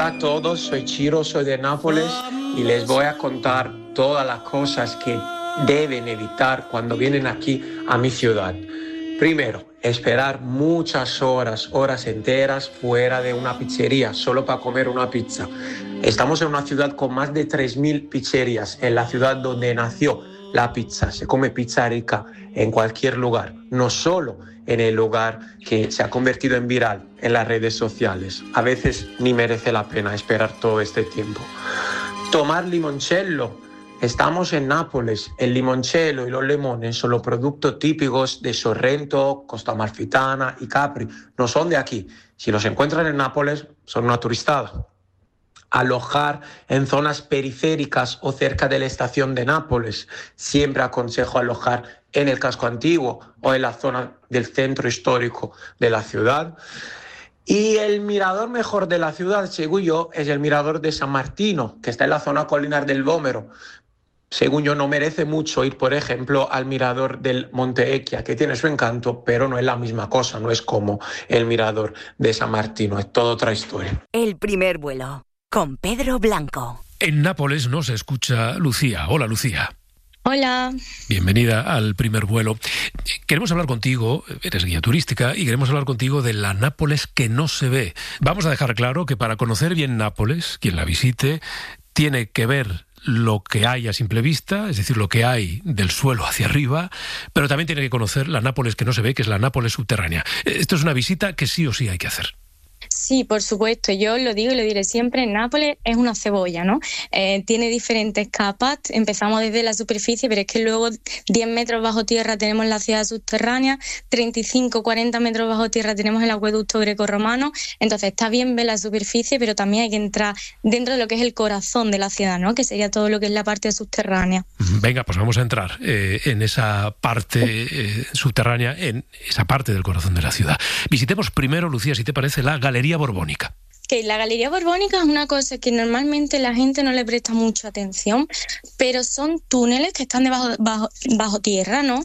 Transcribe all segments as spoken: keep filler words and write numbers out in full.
Hola a todos, soy Chiro, soy de Nápoles y les voy a contar todas las cosas que deben evitar cuando vienen aquí a mi ciudad. Primero, esperar muchas horas, horas enteras fuera de una pizzería solo para comer una pizza. Estamos en una ciudad con más de tres mil pizzerías, en la ciudad donde nació la pizza. Se come pizza rica en cualquier lugar, no solo en el lugar que se ha convertido en viral en las redes sociales. A veces ni merece la pena esperar todo este tiempo. Tomar limoncello. Estamos en Nápoles. El limoncello y los limones son los productos típicos de Sorrento, Costa Amalfitana y Capri. No son de aquí. Si los encuentran en Nápoles, son una turistada. Alojar en zonas periféricas o cerca de la estación de Nápoles. Siempre aconsejo alojar en el casco antiguo o en la zona del centro histórico de la ciudad. Y el mirador mejor de la ciudad, según yo, es el mirador de San Martino, que está en la zona colinar del Vómero. Según yo, no merece mucho ir, por ejemplo, al mirador del Monte Ecchia, que tiene su encanto, pero no es la misma cosa, no es como el mirador de San Martino, es toda otra historia. El primer vuelo, con Pedro Blanco. En Nápoles nos escucha Lucía. Hola, Lucía. Hola. Bienvenida al primer vuelo. Queremos hablar contigo, eres guía turística, y queremos hablar contigo de la Nápoles que no se ve. Vamos a dejar claro que para conocer bien Nápoles, quien la visite, tiene que ver lo que hay a simple vista, es decir, lo que hay del suelo hacia arriba, pero también tiene que conocer la Nápoles que no se ve, que es la Nápoles subterránea. Esto es una visita que sí o sí hay que hacer. Sí, por supuesto, yo lo digo y lo diré siempre, Nápoles es una cebolla, ¿no? Eh, tiene diferentes capas, empezamos desde la superficie, pero es que luego diez metros bajo tierra tenemos la ciudad subterránea, treinta y cinco, cuarenta metros bajo tierra tenemos el acueducto grecorromano, entonces está bien ver la superficie, pero también hay que entrar dentro de lo que es el corazón de la ciudad, ¿no? Que sería todo lo que es la parte subterránea. Venga, pues vamos a entrar eh, en esa parte eh, subterránea, en esa parte del corazón de la ciudad. Visitemos primero, Lucía, si te parece, la Galería Borbónica. Que la Galería Borbónica es una cosa que normalmente la gente no le presta mucha atención, pero son túneles que están debajo, bajo, bajo tierra, ¿no?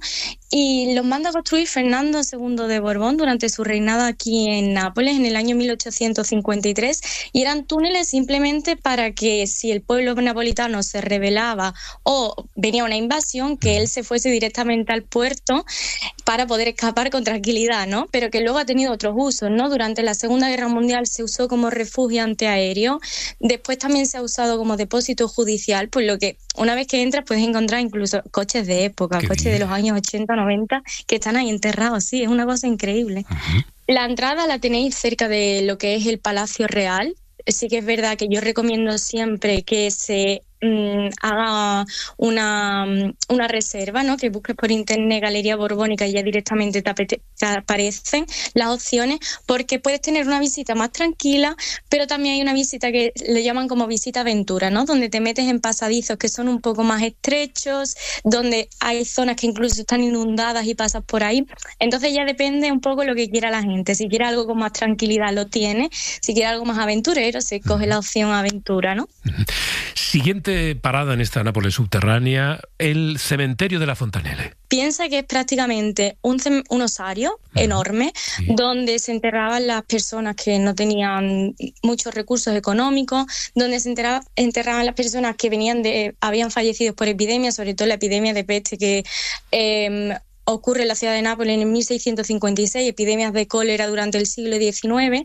Y los manda a construir Fernando segundo de Borbón durante su reinado aquí en Nápoles en el año mil ochocientos cincuenta y tres, y eran túneles simplemente para que si el pueblo napolitano se rebelaba o venía una invasión, que él se fuese directamente al puerto para poder escapar con tranquilidad, ¿no? Pero que luego ha tenido otros usos, ¿no? Durante la Segunda Guerra Mundial se usó como refugio antiaéreo, después también se ha usado como depósito judicial, por lo que una vez que entras puedes encontrar incluso coches de época, Qué coches bien. de los años ochenta, noventa, que están ahí enterrados, sí, es una cosa increíble. Uh-huh. La entrada la tenéis cerca de lo que es el Palacio Real. Sí que es verdad que yo recomiendo siempre que se mmm, haga una, una reserva, ¿no? Que busques por internet Galería Borbónica y ya directamente te, apete- te aparecen las opciones, porque puedes tener una visita más tranquila, pero también hay una visita que le llaman como visita aventura, ¿no? Donde te metes en pasadizos que son un poco más estrechos, donde hay zonas que incluso están inundadas y pasas por ahí. Entonces ya depende un poco lo que quiera la gente. Si quiere algo con más tranquilidad lo tiene, si quiere algo más aventurero se coge la opción aventura, ¿no? Siguiente parada en esta Nápoles subterránea, el cementerio de la Fontanelle. Piensa que es prácticamente un, cem- un osario uh-huh. enorme, sí. donde se enterraban las personas que no tenían muchos recursos económicos, donde se enterraba, enterraban las personas que venían de, habían fallecido por epidemias, sobre todo la epidemia de peste que eh, ocurre en la ciudad de Nápoles en mil seiscientos cincuenta y seis, epidemias de cólera durante el siglo diecinueve.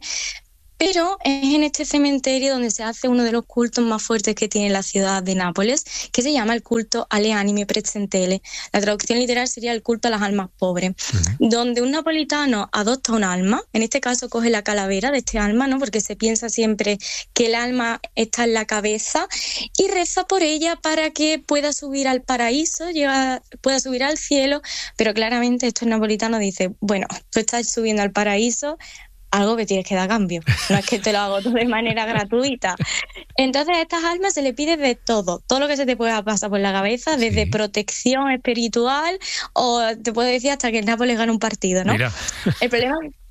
Pero es en este cementerio donde se hace uno de los cultos más fuertes que tiene la ciudad de Nápoles, que se llama el culto alle anime presentele. La traducción literal sería el culto a las almas pobres, uh-huh. donde un napolitano adopta un alma, en este caso coge la calavera de este alma, ¿no? Porque se piensa siempre que el alma está en la cabeza, y reza por ella para que pueda subir al paraíso, llega, pueda subir al cielo, pero claramente estos napolitanos dicen, bueno, tú estás subiendo al paraíso, algo que tienes que dar a cambio, no es que te lo hago todo de manera gratuita. Entonces a estas almas se le pide de todo, todo lo que se te pueda pasar por la cabeza, desde sí. protección espiritual, o te puedo decir hasta que el Nápoles gane un partido, ¿no? Mira. El problema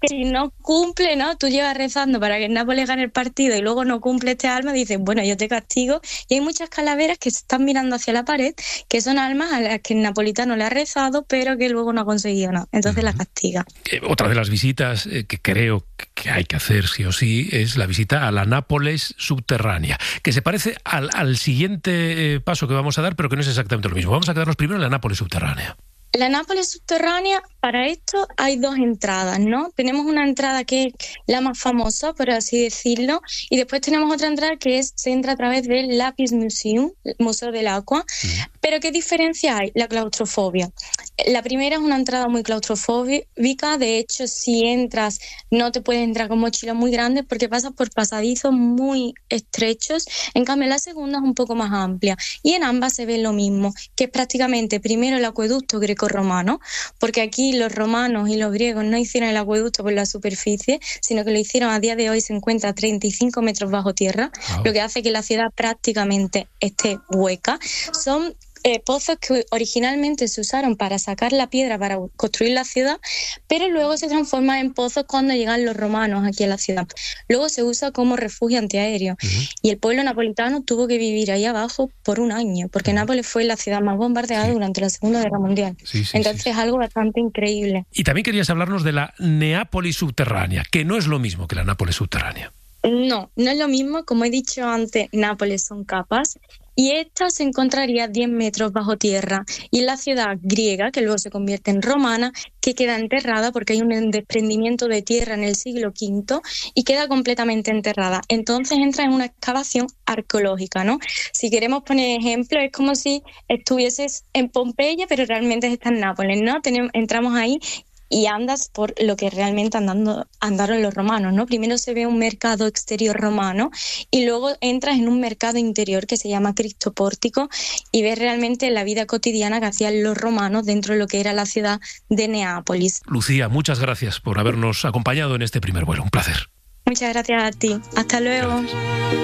que si no cumple, ¿no? Tú llevas rezando para que el Nápoles gane el partido y luego no cumple este alma, dices, bueno, yo te castigo. Y hay muchas calaveras que se están mirando hacia la pared, que son almas a las que el napolitano le ha rezado, pero que luego no ha conseguido nada. Entonces uh-huh. las castiga. Eh, otra de las visitas eh, que creo que hay que hacer sí o sí es la visita a la Nápoles subterránea, que se parece al, al siguiente eh, paso que vamos a dar, pero que no es exactamente lo mismo. Vamos a quedarnos primero en la Nápoles subterránea. La Nápoles subterránea, para esto hay dos entradas, ¿no? Tenemos una entrada que es la más famosa, por así decirlo, y después tenemos otra entrada que es, se entra a través del Lapis Museum, el Museo del Agua. Sí. Pero ¿qué diferencia hay? La claustrofobia. La primera es una entrada muy claustrofóbica, de hecho, si entras, no te puedes entrar con mochilas muy grandes porque pasas por pasadizos muy estrechos. En cambio, la segunda es un poco más amplia, y en ambas se ve lo mismo, que es prácticamente primero el acueducto greco-romano, porque aquí los romanos y los griegos no hicieron el acueducto por la superficie, sino que lo hicieron, a día de hoy se encuentra a treinta y cinco metros bajo tierra, wow. Lo que hace que la ciudad prácticamente esté hueca. Son Eh, pozos que originalmente se usaron para sacar la piedra para construir la ciudad, pero luego se transforman en pozos cuando llegan los romanos aquí a la ciudad. Luego se usa como refugio antiaéreo uh-huh. y el pueblo napolitano tuvo que vivir ahí abajo por un año, porque uh-huh. Nápoles fue la ciudad más bombardeada sí. durante la Segunda Guerra Mundial. Sí, sí, Entonces sí, sí. es algo bastante increíble. Y también querías hablarnos de la Neápolis subterránea, que no es lo mismo que la Nápoles subterránea. No, no es lo mismo. Como he dicho antes, Nápoles son capas. Y esta se encontraría diez metros bajo tierra. Y en la ciudad griega, que luego se convierte en romana, que queda enterrada porque hay un desprendimiento de tierra en el siglo quinto y queda completamente enterrada. Entonces entra en una excavación arqueológica, ¿no? Si queremos poner ejemplo, es como si estuvieses en Pompeya, pero realmente está en Nápoles, ¿no? Tenemos, entramos ahí y andas por lo que realmente andando, andaron los romanos, ¿no? Primero se ve un mercado exterior romano y luego entras en un mercado interior que se llama Cristopórtico y ves realmente la vida cotidiana que hacían los romanos dentro de lo que era la ciudad de Neápolis. Lucía, muchas gracias por habernos acompañado en este primer vuelo. Un placer. Muchas gracias a ti. Hasta luego. Gracias.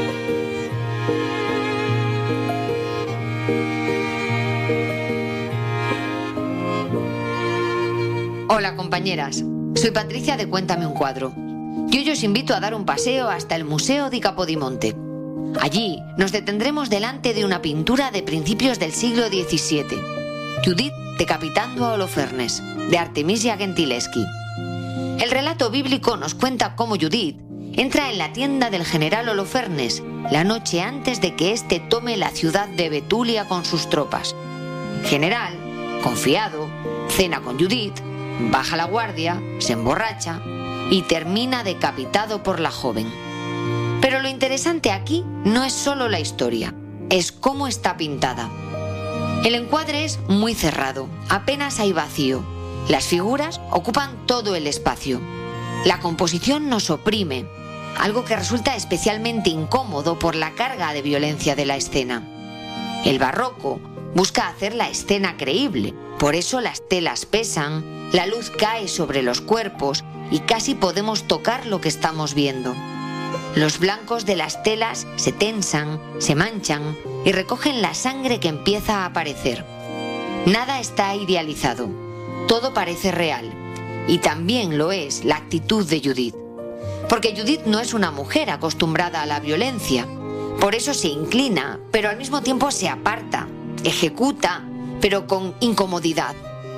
Hola compañeras, soy Patricia de Cuéntame un cuadro y hoy os invito a dar un paseo hasta el Museo di Capodimonte. Allí nos detendremos delante de una pintura de principios del siglo diecisiete, Judith decapitando a Holofernes, de Artemisia Gentileschi. El relato bíblico nos cuenta cómo Judith entra en la tienda del general Holofernes la noche antes de que éste tome la ciudad de Betulia con sus tropas. El general, confiado, cena con Judith, baja la guardia, se emborracha y termina decapitado por la joven. Pero lo interesante aquí no es solo la historia, es cómo está pintada. El encuadre es muy cerrado, apenas hay vacío. Las figuras ocupan todo el espacio. La composición nos oprime, algo que resulta especialmente incómodo por la carga de violencia de la escena. El barroco busca hacer la escena creíble, por eso las telas pesan, la luz cae sobre los cuerpos y casi podemos tocar lo que estamos viendo. Los blancos de las telas se tensan, se manchan y recogen la sangre que empieza a aparecer. Nada está idealizado, todo parece real, y también lo es la actitud de Judith. Porque Judith no es una mujer acostumbrada a la violencia, por eso se inclina, pero al mismo tiempo se aparta, ejecuta, pero con incomodidad.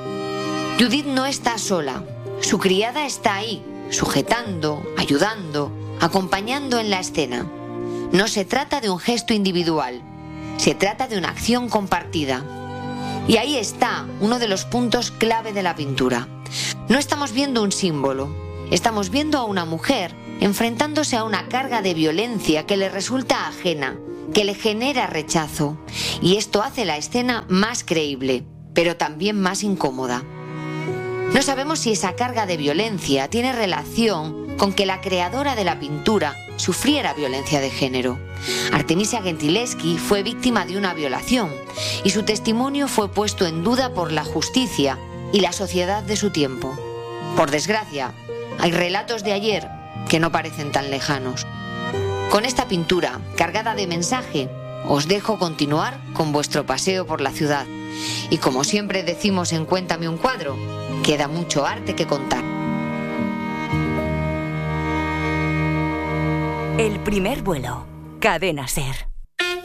Judith no está sola, su criada está ahí, sujetando, ayudando, acompañando en la escena. No se trata de un gesto individual, se trata de una acción compartida. Y ahí está uno de los puntos clave de la pintura. No estamos viendo un símbolo, estamos viendo a una mujer enfrentándose a una carga de violencia que le resulta ajena, que le genera rechazo. Y esto hace la escena más creíble, pero también más incómoda. No sabemos si esa carga de violencia tiene relación con que la creadora de la pintura sufriera violencia de género. Artemisia Gentileschi fue víctima de una violación y su testimonio fue puesto en duda por la justicia y la sociedad de su tiempo. Por desgracia, hay relatos de ayer que no parecen tan lejanos. Con esta pintura, cargada de mensaje, os dejo continuar con vuestro paseo por la ciudad. Y como siempre decimos en Cuéntame un cuadro, queda mucho arte que contar. El primer vuelo. Cadena SER.